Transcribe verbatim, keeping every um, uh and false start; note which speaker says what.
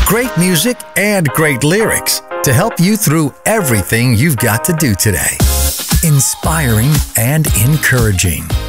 Speaker 1: Great music and great lyrics to help you through everything you've got to do today. Inspiring and encouraging.